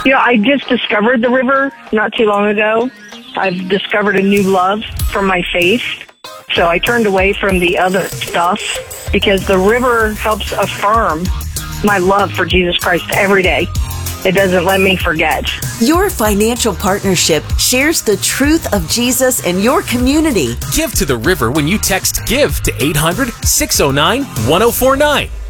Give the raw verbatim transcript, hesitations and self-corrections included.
You know, I just discovered the river not too long ago. I've discovered a new love for my faith. So I turned away from the other stuff because the river helps affirm my love for Jesus Christ every day. It doesn't let me forget. Your financial partnership shares the truth of Jesus in your community. Give to the river when you text GIVE to eight hundred, six oh nine, one oh four nine.